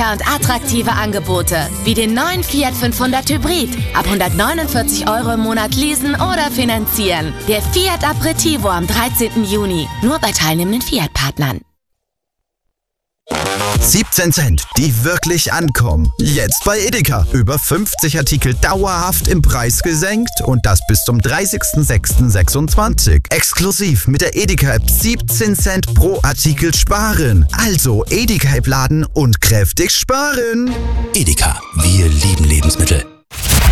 Sonder- und attraktive Angebote, wie den neuen Fiat 500 Hybrid. Ab 149 € im Monat leasen oder finanzieren. Der Fiat Aperitivo am 13. Juni. Nur bei teilnehmenden Fiat-Partnern. 17 Cent, die wirklich ankommen. Jetzt bei Edeka. Über 50 Artikel dauerhaft im Preis gesenkt und das bis zum 30.06.26. Exklusiv mit der Edeka-App 17 Cent pro Artikel sparen. Also Edeka-App laden und kräftig sparen. Edeka, wir lieben Lebensmittel.